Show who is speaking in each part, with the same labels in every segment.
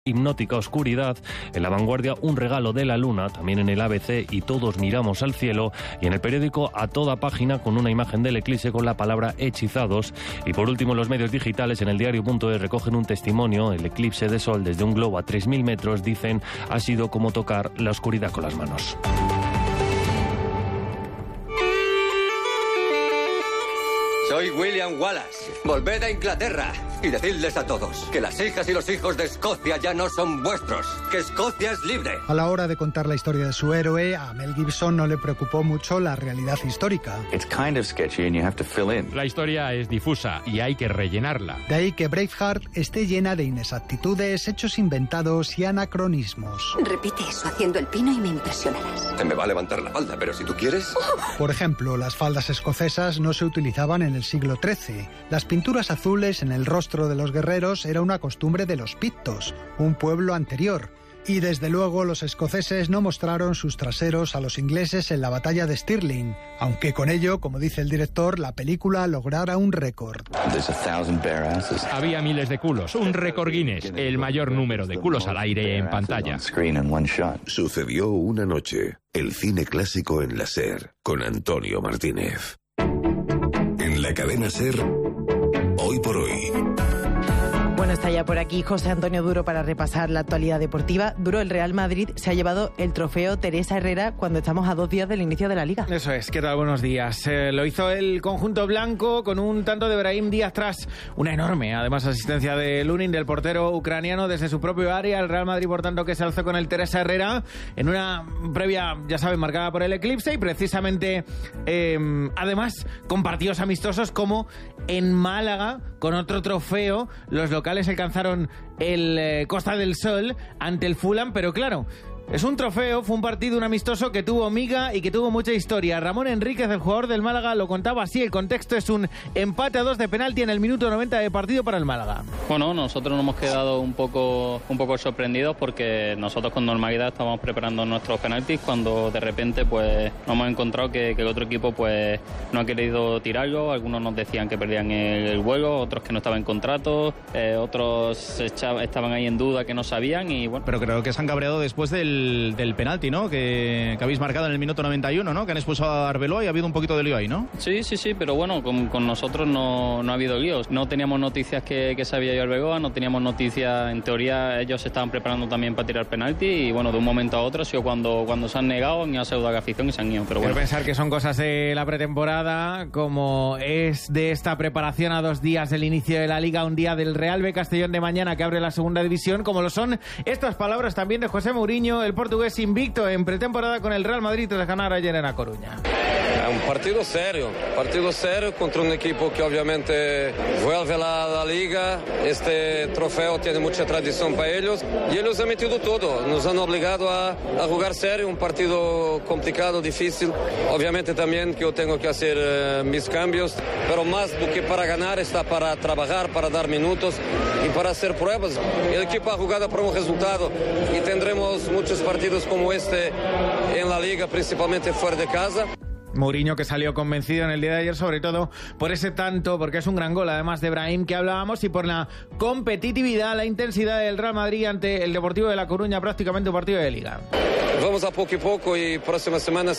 Speaker 1: hipnótica oscuridad, en La Vanguardia un regalo de la luna, también en el ABC y Todos miramos al cielo, y en el periódico a toda página con una imagen del eclipse con la palabra hechizados, y por último los medios digitales en el diario.es recogen un testimonio, el eclipse de sol desde un globo a 3.000 metros, dicen, ha sido como tocar la oscuridad con las manos.
Speaker 2: Soy William Wallace. Volved a Inglaterra y decidles a todos que las hijas y los hijos de Escocia ya no son vuestros, que Escocia es libre.
Speaker 3: A la hora de contar la historia de su héroe, a Mel Gibson no le preocupó mucho la realidad histórica.
Speaker 4: La historia es difusa y hay que rellenarla.
Speaker 3: De ahí que Braveheart esté llena de inexactitudes, hechos inventados y anacronismos.
Speaker 5: Repite eso haciendo el pino y me impresionarás.
Speaker 2: Se me va a levantar la falda, pero si tú quieres...
Speaker 3: Por ejemplo, las faldas escocesas no se utilizaban en el siglo XIII. Las pinturas azules en el rostro de los guerreros era una costumbre de los pictos, un pueblo anterior. Y desde luego los escoceses no mostraron sus traseros a los ingleses en la batalla de Stirling, aunque con ello, como dice el director, la película lograra un récord.
Speaker 4: Había miles de culos, un récord Guinness, el mayor número de culos al aire en pantalla.
Speaker 6: Sucedió una noche, el cine clásico en la SER, con Antonio Martínez. En la cadena SER, Hoy por Hoy.
Speaker 7: Bueno, está ya por aquí José Antonio Duro para repasar la actualidad deportiva. Duro, el Real Madrid se ha llevado el trofeo Teresa Herrera cuando estamos a 2 días del inicio de la Liga.
Speaker 8: Eso es, ¿qué tal? Buenos días. Lo hizo el conjunto blanco con un tanto de Brahim Díaz tras una enorme, además, asistencia de Lunin, del portero ucraniano, desde su propio área. El Real Madrid, por tanto, que se alzó con el Teresa Herrera en una previa, ya saben, marcada por el eclipse y precisamente, además, con partidos amistosos como en Málaga, con otro trofeo. Los locales alcanzaron el Costa del Sol ante el Fulham, pero claro, es un trofeo, fue un partido, un amistoso que tuvo miga y que tuvo mucha historia. Ramón Enríquez, el jugador del Málaga, lo contaba así. El contexto es un empate a 2 de penalti en el minuto 90 de partido para el Málaga.
Speaker 9: Bueno, nosotros nos hemos quedado un poco sorprendidos porque nosotros con normalidad estábamos preparando nuestros penaltis cuando de repente pues nos hemos encontrado que el otro equipo pues no ha querido tirarlo. Algunos nos decían que perdían el vuelo, otros que no estaban en contrato, otros estaban ahí en duda, que no sabían y bueno.
Speaker 10: Pero creo que se han cabreado después del penalti, ¿no? Que habéis marcado en el minuto 91, ¿no? Que han expulsado a Arbeloa y ha habido un poquito de lío ahí, ¿no?
Speaker 9: Sí, pero bueno, con nosotros no ha habido líos. No teníamos noticias que se había ido Arbeloa, no teníamos noticias, en teoría ellos se estaban preparando también para tirar penalti y bueno, de un momento a otro ha sido cuando se han negado, ni ha saludado a la afición y se han ido, pero bueno.
Speaker 8: Quiero pensar que son cosas de la pretemporada, como es de esta preparación a 2 días del inicio de la Liga, un día del Real B Castellón de mañana que abre la segunda división, como lo son estas palabras también de José Mourinho, el portugués invicto en pretemporada con el Real Madrid tras ganar ayer en A Coruña.
Speaker 11: Un partido serio contra un equipo que obviamente vuelve a la Liga. Este trofeo tiene mucha tradición para ellos y ellos han metido todo, nos han obligado a jugar serio, un partido complicado, difícil. Obviamente también que yo tengo que hacer mis cambios, pero más do que para ganar está para trabajar, para dar minutos y para hacer pruebas. El equipo ha jugado por un resultado y tendremos muchos partidos como este en la Liga, principalmente fuera de casa.
Speaker 8: Mourinho, que salió convencido en el día de ayer, sobre todo por ese tanto, porque es un gran gol, además de Brahim, que hablábamos, y por la competitividad, la intensidad del Real Madrid ante el Deportivo de La Coruña, prácticamente un partido de Liga.
Speaker 11: Vamos a poco y próxima semana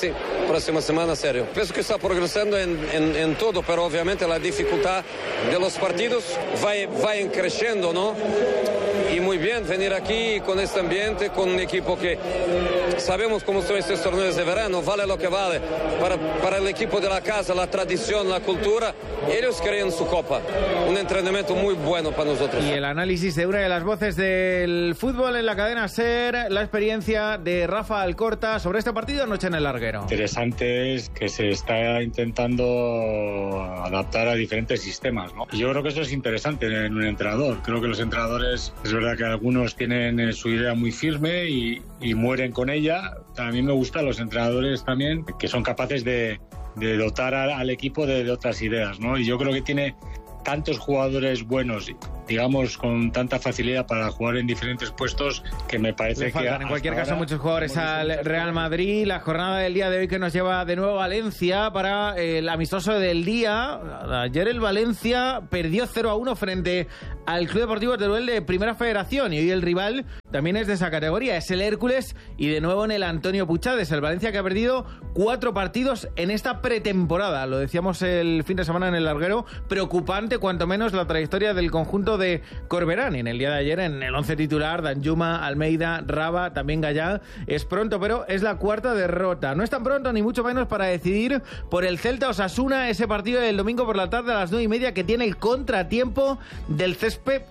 Speaker 11: serio. Pienso que está progresando en todo, pero obviamente la dificultad de los partidos va creciendo, ¿no? Y muy bien venir aquí con este ambiente, con un equipo que sabemos cómo son estos torneos de verano, vale lo que vale. Para el equipo de la casa, la tradición, la cultura, ellos querían su copa. Un entrenamiento muy bueno para nosotros.
Speaker 8: Y el análisis de una de las voces del fútbol en la cadena SER, la experiencia de Rafa Alcorta sobre este partido anoche en el Larguero.
Speaker 12: Interesante es que se está intentando adaptar a diferentes sistemas, ¿no? Y yo creo que eso es interesante en un entrenador. Creo que los entrenadores, es verdad que algunos tienen su idea muy firme y mueren con ella. A mí me gustan los entrenadores también que son capaces de dotar al equipo de otras ideas, ¿no? Y yo creo que tiene tantos jugadores buenos digamos, con tanta facilidad para jugar en diferentes puestos, que me parece que...
Speaker 8: En cualquier caso, muchos jugadores al Real Madrid. La jornada del día de hoy que nos lleva de nuevo a Valencia para el amistoso del día. Ayer el Valencia perdió 0-1 frente al Club Deportivo Teruel de Primera Federación, y hoy el rival también es de esa categoría, es el Hércules, y de nuevo en el Antonio Puchades, el Valencia que ha perdido 4 partidos en esta pretemporada. Lo decíamos el fin de semana en el larguero, preocupante cuanto menos la trayectoria del conjunto de Corberán. En el día de ayer en el 11 titular, Danjuma, Almeida, Raba, también Gallá. Es pronto, pero es la 4ª derrota. No es tan pronto ni mucho menos para decidir por el Celta Osasuna, ese partido del domingo por la tarde a las 9:30 que tiene el contratiempo del césped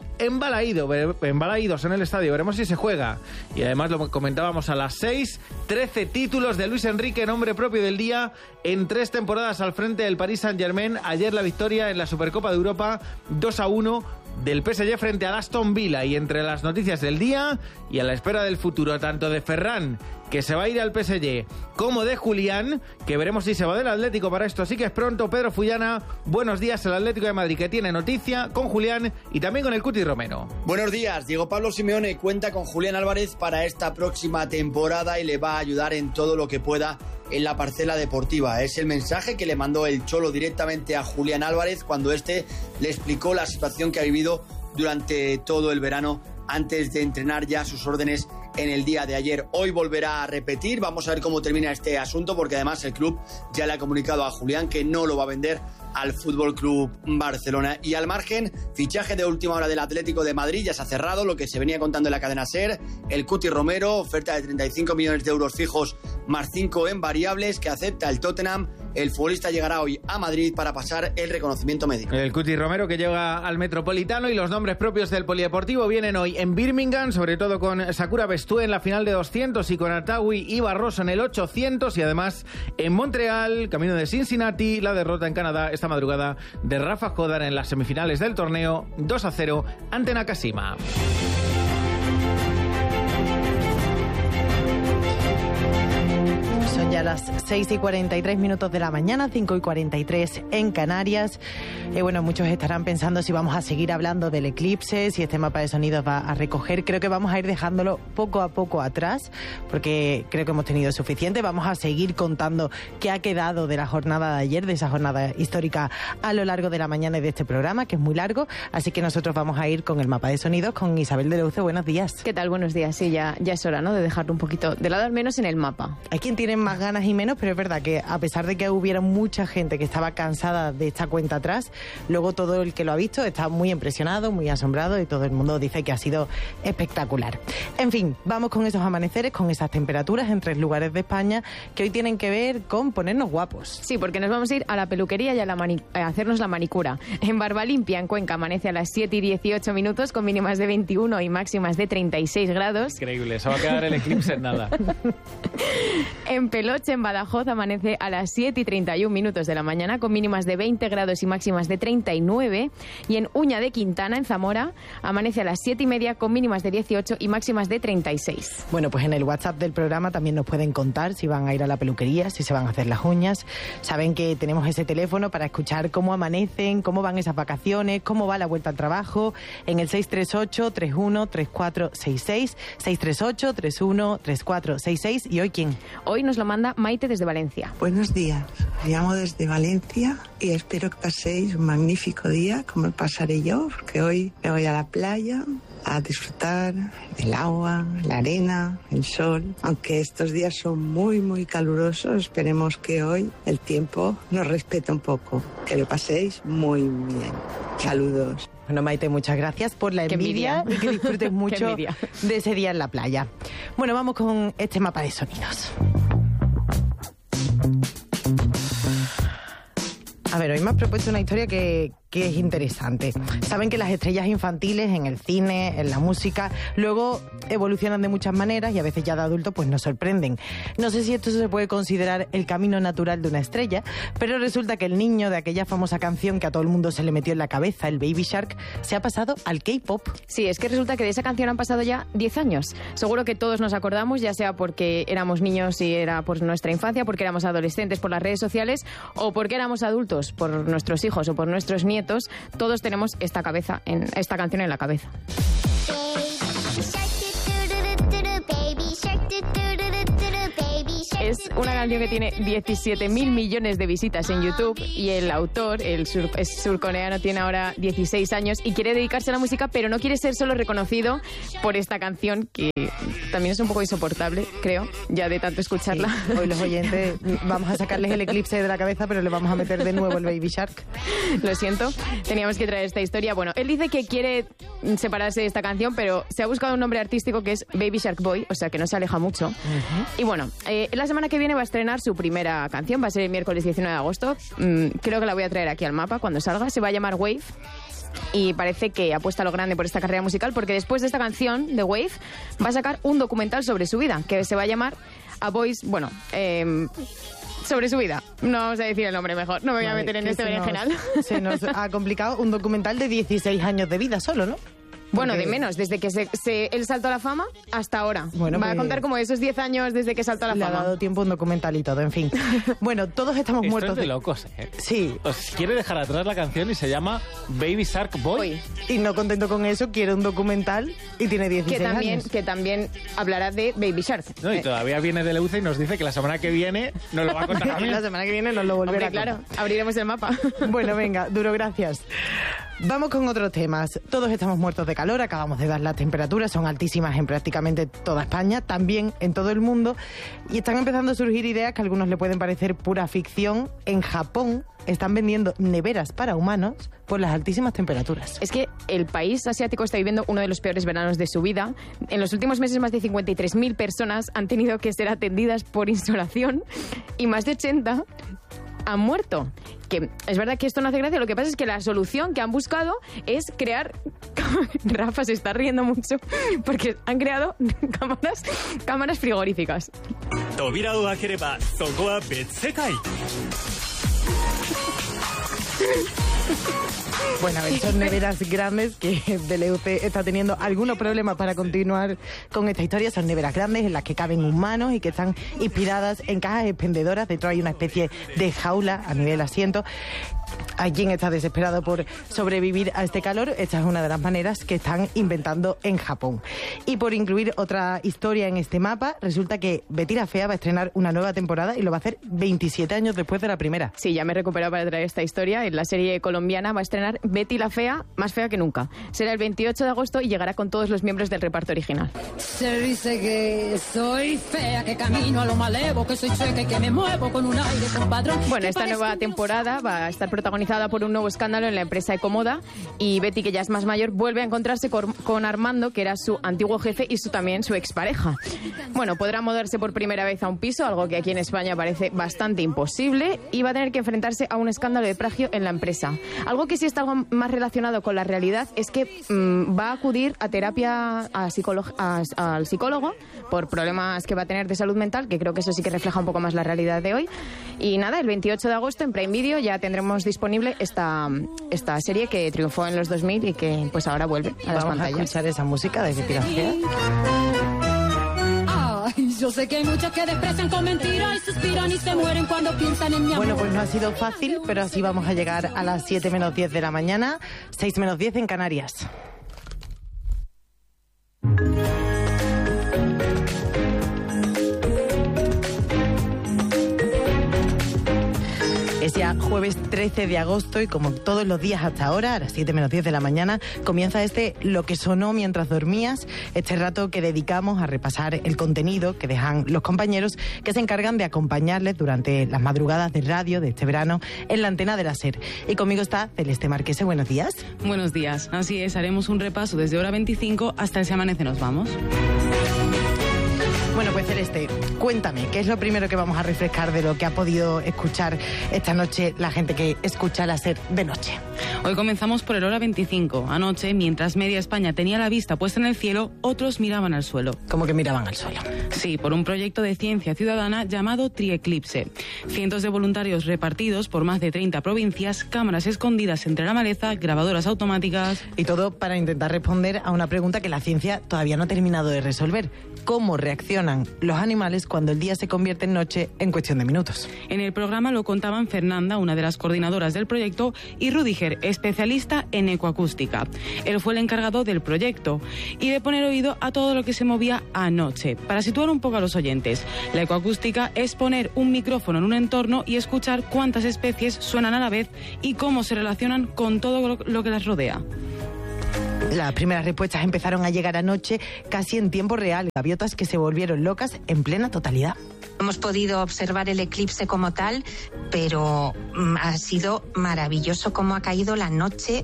Speaker 8: embalaídos en el estadio. Veremos si se juega. Y además lo comentábamos a las 6, 13 títulos de Luis Enrique, nombre propio del día, en 3 temporadas al frente del Paris Saint-Germain. Ayer la victoria en la Supercopa de Europa 2-1 del PSG frente al Aston Villa. Y entre las noticias del día y a la espera del futuro tanto de Ferran, que se va a ir al PSG, como de Julián, que veremos si se va del Atlético. Para esto sí que es pronto. Pedro Fullana, buenos días. El Atlético de Madrid que tiene noticia con Julián y también con el Cuti Romero.
Speaker 13: Buenos días. Diego Pablo Simeone cuenta con Julián Álvarez para esta próxima temporada y le va a ayudar en todo lo que pueda en la parcela deportiva. Es el mensaje que le mandó el Cholo directamente a Julián Álvarez cuando este le explicó la situación que ha vivido durante todo el verano antes de entrenar ya sus órdenes en el día de ayer. Hoy volverá a repetir. Vamos a ver cómo termina este asunto, porque además el club ya le ha comunicado a Julián que no lo va a vender al Fútbol Club Barcelona. Y al margen, fichaje de última hora del Atlético de Madrid, ya se ha cerrado, lo que se venía contando en la cadena SER. El Cuti Romero, oferta de 35 millones de euros fijos más 5 en variables que acepta el Tottenham. El futbolista llegará hoy a Madrid para pasar el reconocimiento médico.
Speaker 8: El Cuti Romero que llega al Metropolitano, y los nombres propios del polideportivo vienen hoy en Birmingham, sobre todo con Sakura Bestú en la final de 200 y con Atawi y Barroso en el 800, y además en Montreal, camino de Cincinnati, la derrota en Canadá esta madrugada de Rafa Jodar en las semifinales del torneo 2-0 ante Nakashima.
Speaker 7: Son ya las 6:43 de la mañana, 5:43 en Canarias. Bueno, muchos estarán pensando si vamos a seguir hablando del eclipse, si este mapa de sonidos va a recoger. Creo que vamos a ir dejándolo poco a poco atrás, porque creo que hemos tenido suficiente. Vamos a seguir contando qué ha quedado de la jornada de ayer, de esa jornada histórica, a lo largo de la mañana y de este programa, que es muy largo. Así que nosotros vamos a ir con el mapa de sonidos, con Isabel de Leuce. Buenos días.
Speaker 14: ¿Qué tal? Buenos días. Sí, ya es hora, ¿no?, de dejarlo un poquito de lado, al menos en el mapa.
Speaker 7: Hay quien tiene más ganas y menos, pero es verdad que a pesar de que hubiera mucha gente que estaba cansada de esta cuenta atrás, luego todo el que lo ha visto está muy impresionado, muy asombrado, y todo el mundo dice que ha sido espectacular. En fin, vamos con esos amaneceres, con esas temperaturas en 3 lugares de España que hoy tienen que ver con ponernos guapos.
Speaker 14: Sí, porque nos vamos a ir a la peluquería y a hacernos la manicura. En Barbalimpia, en Cuenca, amanece a las 7:18 con mínimas de 21 y máximas de 36 grados.
Speaker 8: Increíble, se va a quedar el eclipse en nada.
Speaker 14: En Peloche, en Badajoz, amanece a las 7:31 de la mañana con mínimas de 20 grados y máximas de 39. Y en Uña de Quintana, en Zamora, amanece a las 7:30 con mínimas de 18 y máximas de 36.
Speaker 7: Bueno, pues en el WhatsApp del programa también nos pueden contar si van a ir a la peluquería, si se van a hacer las uñas. Saben que tenemos ese teléfono para escuchar cómo amanecen, cómo van esas vacaciones, cómo va la vuelta al trabajo, en el 638-31-3466, 638-31-3466. ¿Y hoy quién?
Speaker 14: Hoy nos lo manda Maite desde Valencia.
Speaker 15: Buenos días, llamo desde Valencia y espero que paséis un magnífico día, como lo pasaré yo, porque hoy me voy a la playa a disfrutar del agua, la arena, el sol. Aunque estos días son muy, muy calurosos, esperemos que hoy el tiempo nos respete un poco. Que lo paséis muy bien. Saludos.
Speaker 7: Bueno, Maite, muchas gracias por la envidia y que disfrutes mucho de ese día en la playa. Bueno, vamos con este mapa de sonidos. A ver, hoy me has propuesto una historia que es interesante. Saben que las estrellas infantiles en el cine, en la música, luego evolucionan de muchas maneras y a veces ya de adultos pues nos sorprenden. No sé si esto se puede considerar el camino natural de una estrella, pero resulta que el niño de aquella famosa canción que a todo el mundo se le metió en la cabeza, el Baby Shark, se ha pasado al K-pop.
Speaker 14: Sí, es que resulta que de esa canción han pasado ya 10 años. Seguro que todos nos acordamos, ya sea porque éramos niños y era por nuestra infancia, porque éramos adolescentes por las redes sociales, o porque éramos adultos por nuestros hijos o por nuestros nietos nietos, todos tenemos esta canción en la cabeza. Es una canción que tiene 17.000 millones de visitas en YouTube y el autor, es surcoreano, tiene ahora 16 años y quiere dedicarse a la música, pero no quiere ser solo reconocido por esta canción, que también es un poco insoportable, creo, ya de tanto escucharla.
Speaker 7: Sí, hoy los oyentes vamos a sacarles el eclipse de la cabeza, pero le vamos a meter de nuevo el Baby Shark.
Speaker 14: Lo siento, teníamos que traer esta historia. Bueno, él dice que quiere separarse de esta canción, pero se ha buscado un nombre artístico que es Baby Shark Boy, o sea que no se aleja mucho. Y bueno, la semana que viene va a estrenar su primera canción, va a ser el miércoles 19 de agosto. Creo que la voy a traer aquí al mapa cuando salga. Se va a llamar Wave. Y parece que apuesta a lo grande por esta carrera musical, porque después de esta canción de Wave va a sacar un documental sobre su vida, que se va a llamar A Voice, sobre su vida. No vamos a decir el nombre mejor, no me voy a meter en este berenjenal.
Speaker 7: Se nos ha complicado un documental de 16 años de vida solo, ¿no?
Speaker 14: Bueno, de menos, desde que él saltó a la fama hasta ahora. Bueno, va a contar como esos 10 años desde que saltó a la fama.
Speaker 7: Le ha dado tiempo un documental y todo, en fin. Bueno, todos estamos muertos.
Speaker 8: Esto es de locos, ¿eh?
Speaker 7: Sí.
Speaker 8: Os quiere dejar atrás la canción y se llama Baby Shark Boy.
Speaker 7: Y no contento con eso, quiere un documental y tiene 16 años.
Speaker 14: Que también hablará de Baby Shark.
Speaker 8: No, y todavía viene de Leuce y nos dice que la semana que viene nos lo va a contar a mí.
Speaker 7: La semana que viene nos lo volverá a contar.
Speaker 14: Claro, abriremos el mapa.
Speaker 7: Bueno, venga, Duro, gracias. Vamos con otros temas. Todos estamos muertos de calor, acabamos de dar las temperaturas, son altísimas en prácticamente toda España, también en todo el mundo, y están empezando a surgir ideas que a algunos le pueden parecer pura ficción. En Japón están vendiendo neveras para humanos por las altísimas temperaturas.
Speaker 14: Es que el país asiático está viviendo uno de los peores veranos de su vida. En los últimos meses más de 53.000 personas han tenido que ser atendidas por insolación y más de 80 han muerto. Que es verdad que esto no hace gracia, lo que pasa es que la solución que han buscado es crear... Rafa se está riendo mucho porque han creado cámaras frigoríficas.
Speaker 7: Bueno, a ver, son neveras grandes que Deleuze está teniendo algunos problemas para continuar con esta historia. Son neveras grandes en las que caben humanos y que están inspiradas en cajas expendedoras. Dentro hay una especie de jaula a nivel asiento. Hay quien está desesperado por sobrevivir a este calor. Esta es una de las maneras que están inventando en Japón. Y por incluir otra historia en este mapa, resulta que Betty la Fea va a estrenar una nueva temporada y lo va a hacer 27 años después de la primera.
Speaker 14: Sí, ya me he recuperado para traer esta historia. En la serie colombiana va a estrenar Betty la Fea, más fea que nunca. Será el 28 de agosto y llegará con todos los miembros del reparto original.
Speaker 16: Se dice que soy fea, que camino a lo malevo, que soy chueca y que me muevo con un aire compadrón.
Speaker 14: Bueno, esta nueva temporada va a estar protagonizada por un nuevo escándalo en la empresa Ecomoda, y Betty, que ya es más mayor, vuelve a encontrarse con Armando, que era su antiguo jefe y también su expareja. Bueno, podrá mudarse por primera vez a un piso, algo que aquí en España parece bastante imposible, y va a tener que enfrentarse a un escándalo de plagio en la empresa. Algo que sí está algo más relacionado con la realidad es que va a acudir a terapia al psicólogo por problemas que va a tener de salud mental, que creo que eso sí que refleja un poco más la realidad de hoy. Y nada, el 28 de agosto en Prime Video ya tendremos disponible esta serie que triunfó en los 2000 y que pues ahora vuelve a las pantallas.
Speaker 7: Vamos a escuchar esa música de Betty la Fea.
Speaker 16: Ay, yo sé que hay muchos que desprecian con mentiras y suspiran y se mueren cuando piensan en mi amor.
Speaker 7: Bueno, pues no ha sido fácil, pero así vamos a llegar a las 7 menos 10 de la mañana, 6 menos 10 en Canarias. Es ya jueves 13 de agosto y como todos los días hasta ahora, a las 7 menos 10 de la mañana, comienza Lo que sonó mientras dormías, este rato que dedicamos a repasar el contenido que dejan los compañeros que se encargan de acompañarles durante las madrugadas de radio de este verano en la antena de la SER. Y conmigo está Celeste Marquese, buenos días.
Speaker 17: Buenos días, así es, haremos un repaso desde hora 25 hasta el Se Amanece Nos Vamos.
Speaker 7: Bueno, pues Celeste, cuéntame, ¿qué es lo primero que vamos a refrescar de lo que ha podido escuchar esta noche la gente que escucha la SER de noche?
Speaker 17: Hoy comenzamos por el hora 25. Anoche, mientras media España tenía la vista puesta en el cielo, otros miraban al suelo.
Speaker 7: ¿Cómo que miraban al suelo?
Speaker 17: Sí, por un proyecto de ciencia ciudadana llamado Trieclipse. Cientos de voluntarios repartidos por más de 30 provincias, cámaras escondidas entre la maleza, grabadoras automáticas...
Speaker 7: Y todo para intentar responder a una pregunta que la ciencia todavía no ha terminado de resolver. ¿Cómo reaccionan los animales cuando el día se convierte en noche en cuestión de minutos?
Speaker 17: En el programa lo contaban Fernanda, una de las coordinadoras del proyecto, y Rudiger, especialista en ecoacústica. Él fue el encargado del proyecto y de poner oído a todo lo que se movía anoche. Para situar un poco a los oyentes, la ecoacústica es poner un micrófono en un entorno y escuchar cuántas especies suenan a la vez y cómo se relacionan con todo lo que las rodea.
Speaker 7: Las primeras respuestas empezaron a llegar anoche casi en tiempo real. Gaviotas que se volvieron locas en plena totalidad.
Speaker 18: Hemos podido observar el eclipse como tal, pero ha sido maravilloso cómo ha caído la noche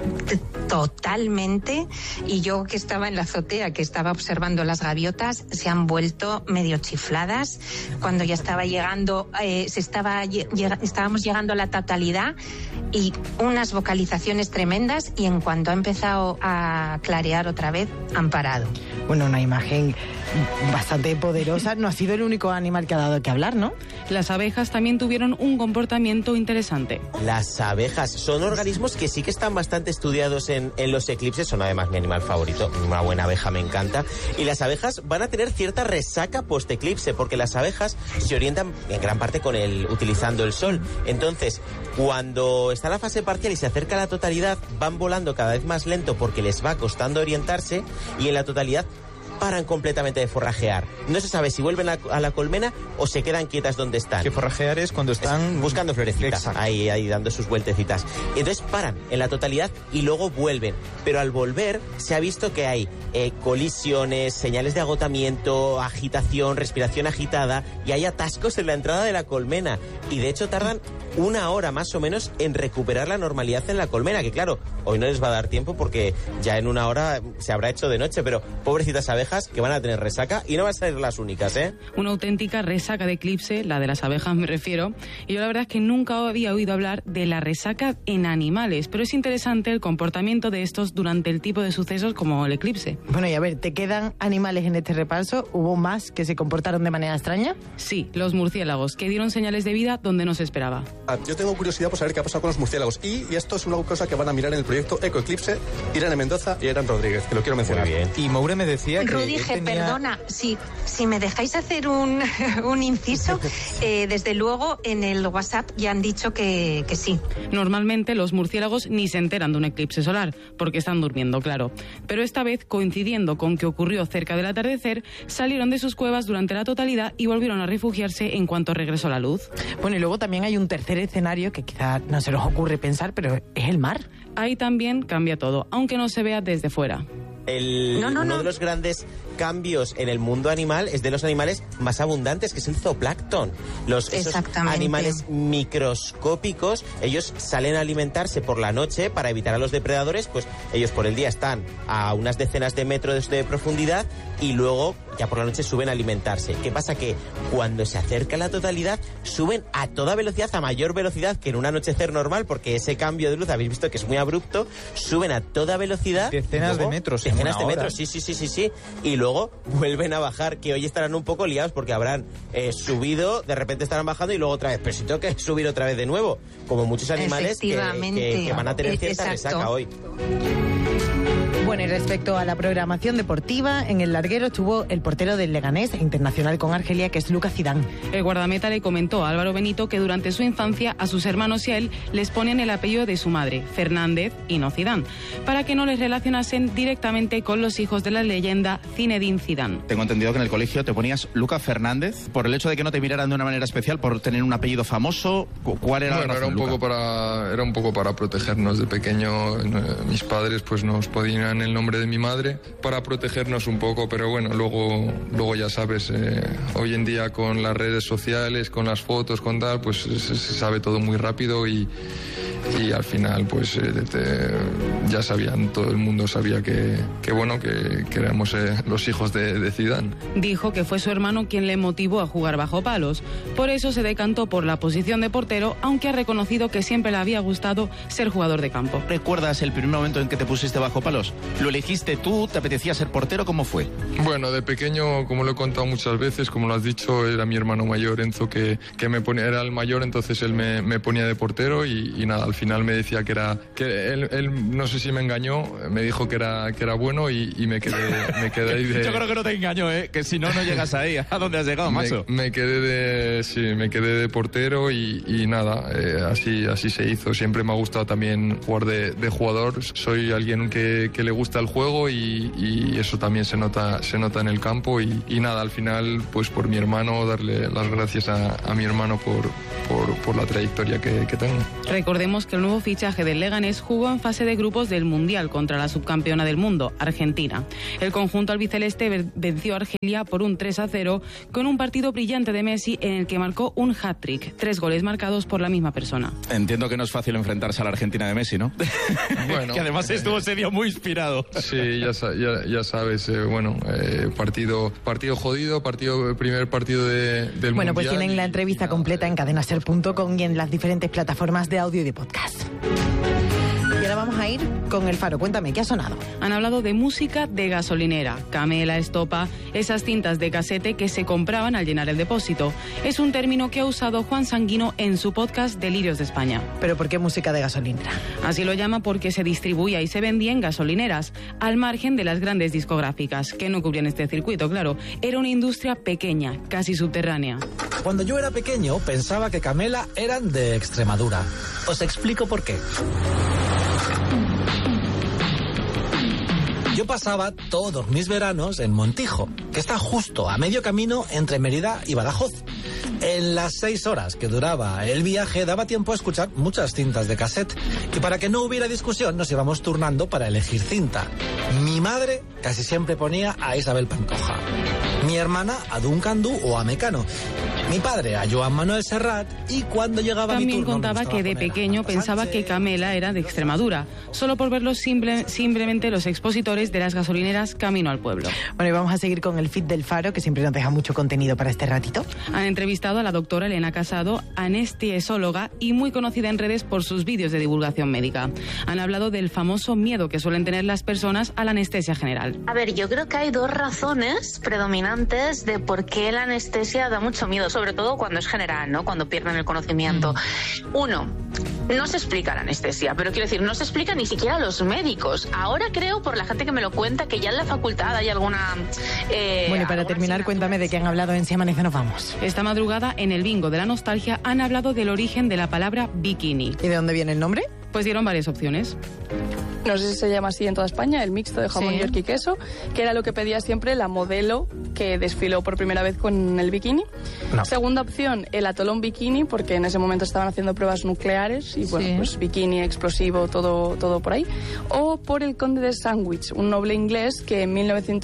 Speaker 18: totalmente. Y yo, que estaba en la azotea, que estaba observando las gaviotas, se han vuelto medio chifladas. Cuando ya estaba llegando, estábamos llegando a la totalidad, y unas vocalizaciones tremendas, y en cuanto ha empezado a clarear otra vez, han parado.
Speaker 7: Bueno, una imagen bastante poderosa. No ha sido el único animal que ha dado que hablar, ¿no?
Speaker 17: Las abejas también tuvieron un comportamiento interesante.
Speaker 19: Las abejas son organismos que sí que están bastante estudiados en los eclipses. Son además mi animal favorito. Una buena abeja me encanta. Y las abejas van a tener cierta resaca post-eclipse, porque las abejas se orientan en gran parte utilizando el sol. Entonces, cuando está la fase parcial y se acerca a la totalidad, van volando cada vez más lento porque les va costando orientarse, y en la totalidad paran completamente de forrajear. No se sabe si vuelven a la colmena o se quedan quietas donde están.
Speaker 10: Que forrajear es cuando están
Speaker 19: buscando florecitas, ahí dando sus vueltecitas. Entonces paran en la totalidad y luego vuelven. Pero al volver se ha visto que hay colisiones, señales de agotamiento, agitación, respiración agitada, y hay atascos en la entrada de la colmena. Y de hecho tardan 1 hora más o menos en recuperar la normalidad en la colmena, que claro, hoy no les va a dar tiempo porque ya en 1 hora se habrá hecho de noche, pero pobrecitas abejas que van a tener resaca, y no van a ser las únicas, ¿eh?
Speaker 17: Una auténtica resaca de eclipse, la de las abejas me refiero, y yo la verdad es que nunca había oído hablar de la resaca en animales, pero es interesante el comportamiento de estos durante el tipo de sucesos como el eclipse.
Speaker 7: Bueno, y a ver, ¿te quedan animales en este repaso? ¿Hubo más que se comportaron de manera extraña?
Speaker 17: Sí, los murciélagos, que dieron señales de vida donde no se esperaba.
Speaker 20: Yo tengo curiosidad por saber qué ha pasado con los murciélagos, y esto es una cosa que van a mirar en el proyecto Ecoeclipse, Irene Mendoza y Irán Rodríguez, que lo quiero mencionar.
Speaker 10: Muy bien. Y Moure me decía que
Speaker 18: Dije, perdona, si me dejáis hacer un inciso, desde luego en el WhatsApp ya han dicho que sí.
Speaker 17: Normalmente los murciélagos ni se enteran de un eclipse solar, porque están durmiendo, claro. Pero esta vez, coincidiendo con que ocurrió cerca del atardecer, salieron de sus cuevas durante la totalidad y volvieron a refugiarse en cuanto regresó la luz.
Speaker 7: Bueno, y luego también hay un tercer escenario que quizás no se nos ocurre pensar, pero es el mar.
Speaker 17: Ahí también cambia todo, aunque no se vea desde fuera.
Speaker 19: Uno de los grandes cambios en el mundo animal es de los animales más abundantes, que es el zooplancton. Esos animales microscópicos, ellos salen a alimentarse por la noche para evitar a los depredadores, pues ellos por el día están a unas decenas de metros de profundidad y luego ya por la noche suben a alimentarse. ¿Qué pasa? Que cuando se acerca la totalidad suben a toda velocidad, a mayor velocidad que en un anochecer normal, porque ese cambio de luz habéis visto que es muy abrupto, suben a toda velocidad.
Speaker 10: Decenas de metros.
Speaker 19: Decenas de metros, sí. Y luego vuelven a bajar, que hoy estarán un poco liados porque habrán subido, de repente estarán bajando y luego otra vez. Pero si tengo que subir otra vez de nuevo, como muchos animales que van a tener cierta resaca hoy.
Speaker 7: Bueno, y respecto a la programación deportiva, en el larguero estuvo el portero del Leganés, internacional con Argelia, que es Lucas Zidane.
Speaker 17: El guardameta le comentó a Álvaro Benito que durante su infancia a sus hermanos y a él les ponían el apellido de su madre, Fernández y no Zidane, para que no les relacionasen directamente con los hijos de la leyenda Zinedine Zidane.
Speaker 10: Tengo entendido que en el colegio te ponías Lucas Fernández por el hecho de que no te miraran de una manera especial, por tener un apellido famoso. ¿Cuál era la razón,
Speaker 21: era un poco para protegernos de pequeño. Mis padres pues nos ponían el nombre de mi madre para protegernos un poco, pero bueno, luego ya sabes, hoy en día con las redes sociales, con las fotos, con tal, pues se sabe todo muy rápido y al final pues ya sabían, todo el mundo sabía que éramos los hijos de Zidane.
Speaker 17: Dijo que fue su hermano quien le motivó a jugar bajo palos, por eso se decantó por la posición de portero, aunque ha reconocido que siempre le había gustado ser jugador de campo.
Speaker 10: ¿Recuerdas el primer momento en que te pusiste bajo palos? ¿Lo elegiste tú? ¿Te apetecía ser portero? ¿Cómo fue?
Speaker 21: Bueno, de pequeño, como lo he contado muchas veces, como lo has dicho, era mi hermano mayor, Enzo, que me ponía, era el mayor, entonces él me ponía de portero y nada, al final me decía que él no sé si me engañó, me dijo que era bueno y me quedé ahí de...
Speaker 10: Yo creo que no te engañó, que si no llegas ahí, ¿a dónde has llegado, macho?
Speaker 21: Me quedé de portero y nada, así se hizo. Siempre me ha gustado también jugar de jugador. Soy alguien que le gusta el juego y eso también se nota en el campo y nada, al final pues por mi hermano, darle las gracias a mi hermano por la trayectoria que tengo.
Speaker 17: Recordemos que el nuevo fichaje del Leganés jugó en fase de grupos del Mundial contra la subcampeona del mundo, Argentina. El conjunto albiceleste venció a Argelia por un 3-0 con un partido brillante de Messi en el que marcó un hat-trick, 3 goles marcados por la misma persona.
Speaker 10: Entiendo que no es fácil enfrentarse a la Argentina de Messi, ¿no? Bueno, que además estuvo ese día muy inspirado.
Speaker 21: Sí, ya sabes, partido jodido, primer partido del Mundial.
Speaker 7: Bueno, pues tienen la entrevista completa en cadenaser.com y en las diferentes plataformas de audio y de podcast. Y ahora vamos a ir con El Faro. Cuéntame, ¿qué ha sonado?
Speaker 17: Han hablado de música de gasolinera, Camela, Estopa, esas cintas de casete que se compraban al llenar el depósito. Es un término que ha usado Juan Sanguino en su podcast Delirios de España.
Speaker 7: ¿Pero por qué música de gasolinera?
Speaker 17: Así lo llama porque se distribuía y se vendía en gasolineras, al margen de las grandes discográficas, que no cubrían este circuito, claro. Era una industria pequeña, casi subterránea.
Speaker 1: Cuando yo era pequeño pensaba que Camela eran de Extremadura. Os explico por qué. Yo pasaba todos mis veranos en Montijo, que está justo a medio camino entre Mérida y Badajoz. En las 6 horas que duraba el viaje daba tiempo a escuchar muchas cintas de cassette y para que no hubiera discusión nos íbamos turnando para elegir cinta. Mi madre casi siempre ponía a Isabel Pantoja, mi hermana a Duncan Du o a Mecano, mi padre a Joan Manuel Serrat y cuando llegaba mi turno...
Speaker 17: También contaba que de pequeño pensaba que Camela era de Extremadura, solo por verlos simplemente los expositores de las gasolineras camino al pueblo.
Speaker 7: Bueno, y vamos a seguir con el feed del Faro, que siempre nos deja mucho contenido para este ratito.
Speaker 17: Han entrevistado a la doctora Elena Casado, anestesióloga y muy conocida en redes por sus vídeos de divulgación médica. Han hablado del famoso miedo que suelen tener las personas a la anestesia general.
Speaker 22: A ver, yo creo que hay 2 razones predominantes de por qué la anestesia da mucho miedo, sobre todo cuando es general, ¿no? Cuando pierden el conocimiento. 1, no se explica la anestesia, pero quiero decir, no se explica ni siquiera a los médicos. Ahora creo, por la gente que me lo cuenta, que ya en la facultad hay alguna...
Speaker 7: bueno, y para terminar, cuéntame de qué han hablado en Si Amanece Nos Vamos.
Speaker 17: Esta madrugada, en el bingo de la nostalgia, han hablado del origen de la palabra bikini.
Speaker 7: ¿Y de dónde viene el nombre?
Speaker 17: Pues dieron varias opciones.
Speaker 23: No sé si se llama así en toda España, el mixto de jamón, york y queso, que era lo que pedía siempre la modelo que desfiló por primera vez con el bikini. No. Segunda opción, el atolón bikini, porque en ese momento estaban haciendo pruebas nucleares y bueno, pues bikini, explosivo, todo por ahí. O por el conde de Sandwich, un noble inglés que en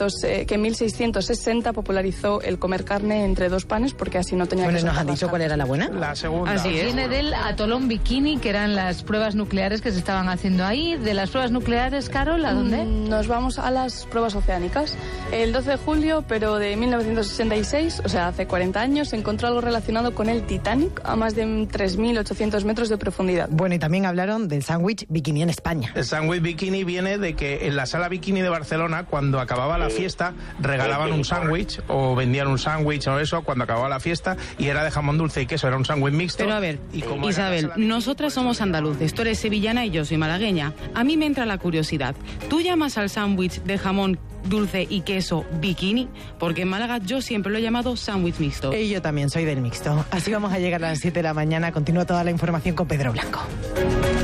Speaker 23: 1660 popularizó el comer carne entre 2 panes porque así no tenía que...
Speaker 7: Bueno, ¿nos han dicho cuál era la buena?
Speaker 24: La segunda.
Speaker 17: Así es.
Speaker 24: Viene del atolón bikini, que eran las pruebas nucleares que se estaban haciendo ahí. De las pruebas nucleares, Carol, ¿a dónde?
Speaker 23: Nos vamos a las pruebas oceánicas. El 12 de julio, pero de 1966, o sea, hace 40 años, se encontró algo relacionado con el Titanic a más de 3.800 metros de profundidad.
Speaker 7: Bueno, y también hablaron del sándwich bikini en España.
Speaker 24: El sándwich bikini viene de que en la sala bikini de Barcelona, cuando acababa la fiesta, regalaban un sándwich o vendían un sándwich o eso cuando acababa la fiesta y era de jamón dulce y queso, era un sándwich mixto.
Speaker 17: Pero a ver, Isabel, nosotras somos andaluces, tú eres sevillana y yo soy malagueña. A mí me entra la curiosidad. ¿Tú llamas al sándwich de jamón dulce y queso bikini? Porque en Málaga yo siempre lo he llamado sándwich mixto.
Speaker 7: Y yo también soy del mixto. Así vamos a llegar a las 7 de la mañana. Continúa toda la información con Pedro Blanco.